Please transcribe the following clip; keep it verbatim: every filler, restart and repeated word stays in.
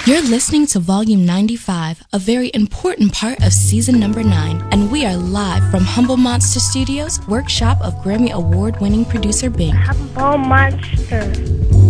You're listening to Volume ninety-five, a very important part of season number nine, and we are live from Humble Monster Studios, workshop of Grammy Award-winning producer Bing. Humble Monster.